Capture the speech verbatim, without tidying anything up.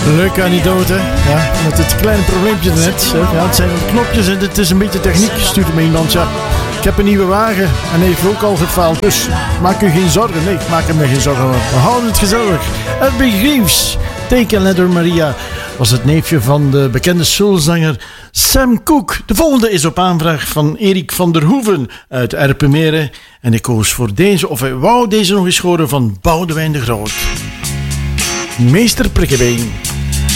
Leuke anekdote, ja, met het kleine probleempje net. Ja, het zijn knopjes en het is een beetje techniek, stuurt me iemand. Ja, ik heb een nieuwe wagen en hij heeft ook al gefaald, dus maak u geen zorgen. Nee, ik maak er me geen zorgen. We houden het gezellig. Herbie Greaves, Take a Letter Maria, was het neefje van de bekende soulzanger Sam Cooke. De volgende is op aanvraag van Erik van der Hoeven uit Erpenmeren. En ik koos voor deze, of hij wou deze nog eens horen, van Boudewijn de Groot. Meester Prikkebeen.